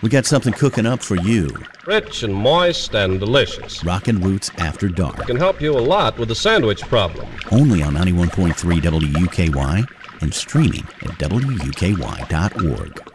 We got something cooking up for you. Rich and moist and delicious. Rockin' Roots After Dark. Can help you a lot with the sandwich problem. Only on 91.3 WUKY and streaming at WUKY.org.